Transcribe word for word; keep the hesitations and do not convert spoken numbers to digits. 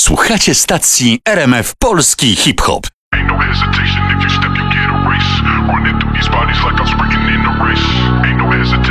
Słuchacie stacji R M F Polski Hip-Hop. Ain't no hesitation, if you step you get erased. Running through these bodies like I'm sprinting in a race. Ain't no hesitation.